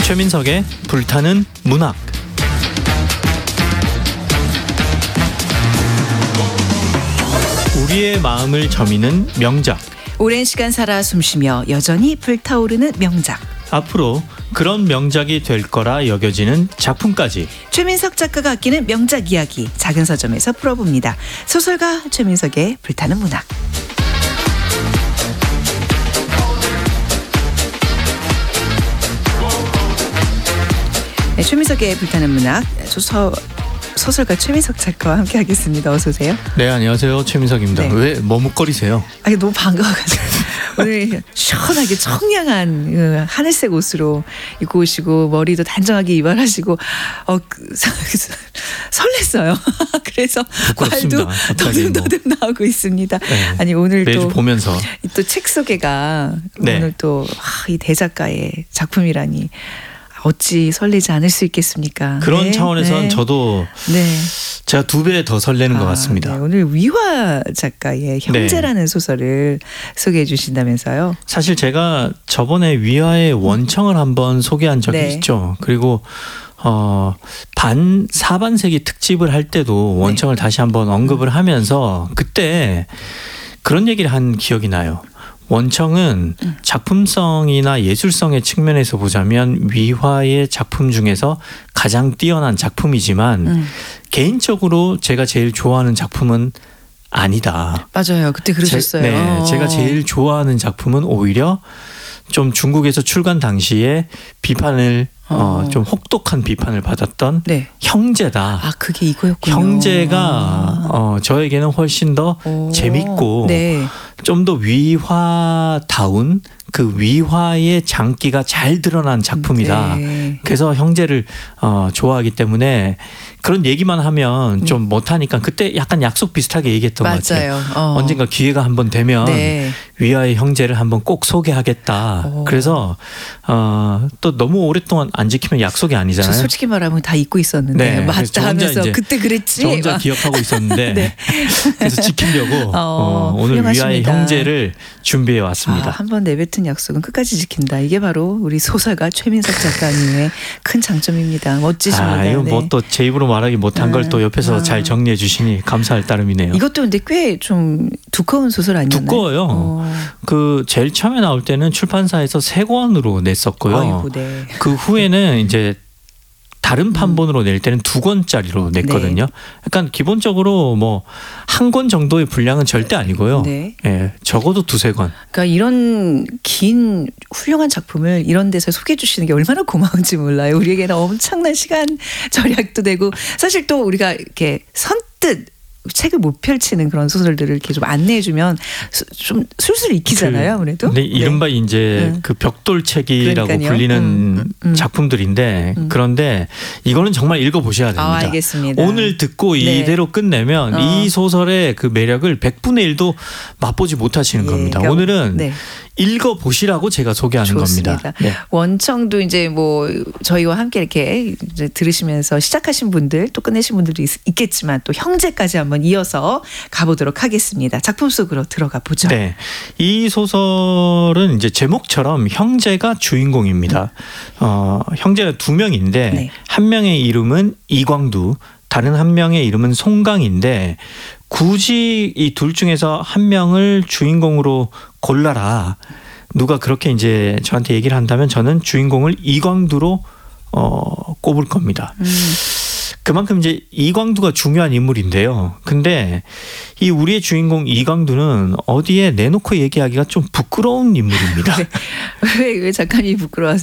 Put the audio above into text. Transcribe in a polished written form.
최민석의 불타는 문학. 우리의 마음을 저미는 명작. 오랜 시간 살아 숨쉬며 여전히 불타오르는 명작. 앞으로 그런 명작이 될 거라 여겨지는 작품까지. 최민석 작가가 아끼는 명작 이야기 작은 서점에서 풀어봅니다. 소설가 최민석의 불타는 문학. 네, 최민석의 불타는 문학 소설가 최민석 작가와 함께하겠습니다. 어서 오세요. 네, 안녕하세요. 최민석입니다. 네. 왜 머뭇거리세요? 아니, 너무 반가워가지고 오늘 시원하게 청량한 하늘색 옷으로 입고 오시고 머리도 단정하게 이발하시고 설렜어요. 그래서 부끄럽습니다. 말도 더듬더듬 나오고 있습니다. 네. 아니 오늘 매주 또 보면서 또 책 소개가 네. 오늘 또 이 대작가의 작품이라니 어찌 설레지 않을 수 있겠습니까? 그런 네. 차원에서는 네. 저도 네. 제가 2배 더 설레는 것 같습니다. 네. 오늘 위화 작가의 형제라는 소설을 소개해 주신다면서요? 사실 제가 저번에 위화의 원청을 한번 소개한 적이 네. 있죠. 그리고 사반세기 특집을 할 때도 원청을 다시 한번 언급을 하면서 그때 그런 얘기를 한 기억이 나요. 원청은 작품성이나 예술성의 측면에서 보자면 위화의 작품 중에서 가장 뛰어난 작품이지만 개인적으로 제가 제일 좋아하는 작품은 아니다. 맞아요. 그때 그러셨어요. 제가 제일 좋아하는 작품은 오히려 좀 중국에서 출간 당시에 비판을 좀 혹독한 비판을 받았던 네. 형제다. 아, 그게 이거였군요. 형제가 저에게는 훨씬 더 재밌고 네. 좀 더 위화다운 그 위화의 장기가 잘 드러난 작품이다. 네. 그래서 형제를 좋아하기 때문에 그런 얘기만 하면 좀 못하니까 그때 약간 약속 비슷하게 얘기했던 것 같아요. 맞아요. 언젠가 기회가 한번 되면 네. 위화의 형제를 한번 꼭 소개하겠다. 그래서 또 너무 오랫동안 안 지키면 약속이 아니잖아요. 저 솔직히 말하면 다 잊고 있었는데 네, 그래서 맞다 하면서 그때 그랬지. 저 혼자 기억하고 있었는데 네. 그래서 지키려고 오늘 훌륭하십니다. 위화의 형제를 준비해 왔습니다. 한번 내뱉은 약속은 끝까지 지킨다. 이게 바로 우리 소설가 최민석 작가님의 큰 장점입니다. 멋지십니다. 이거 네. 뭐 또 제 입으로 말하기 못한 걸 또 옆에서 잘 정리해 주시니 감사할 따름이네요. 이것도 근데 꽤 좀 두꺼운 소설 아니었나요? 두꺼워요. 그 제일 처음에 나올 때는 출판사에서 3권으로 냈었고요. 아이고, 네. 그 후에는 이제 다른 판본으로 낼 때는 2권짜리로 냈거든요. 그러니까 기본적으로 뭐 1권 정도의 분량은 절대 아니고요. 네. 예, 적어도 2-3권. 그러니까 이런 긴 훌륭한 작품을 이런 데서 소개해 주시는 게 얼마나 고마운지 몰라요. 우리에게는 엄청난 시간 절약도 되고 사실 또 우리가 이렇게 선뜻 책을 못 펼치는 그런 소설들을 이렇게 좀 안내해주면 좀 술술 익히잖아요, 아무래도. 네, 이른바 이제 그 벽돌책이라고 그러니까요. 불리는 작품들인데 그런데 이거는 정말 읽어보셔야 됩니다. 알겠습니다. 오늘 듣고 네. 이대로 끝내면 이 소설의 그 매력을 100분의 1도 맛보지 못하시는 겁니다. 그러니까, 오늘은 네. 읽어보시라고 제가 소개하는 좋습니다. 겁니다. 네. 원청도 이제 뭐 저희와 함께 이렇게 이제 들으시면서 시작하신 분들 또 끝내신 분들도 있겠지만 또 형제까지 한번 이어서 가보도록 하겠습니다. 작품 속으로 들어가 보죠. 네, 이 소설은 이제 제목처럼 형제가 주인공입니다. 형제가 2명인데 네. 한 명의 이름은 이광두, 다른 한 명의 이름은 송강인데 굳이 이 둘 중에서 한 명을 주인공으로 골라라. 누가 그렇게 이제 저한테 얘기를 한다면 저는 주인공을 이광두로 꼽을 겁니다. 그만큼 이제 이광두가 중요한 인물인데요. 근데 이 우리의 주인공 이광두는 어디에 내놓고 얘기하기가 좀 부끄러운 인물입니다. 왜 작가님이 부끄러워하세요?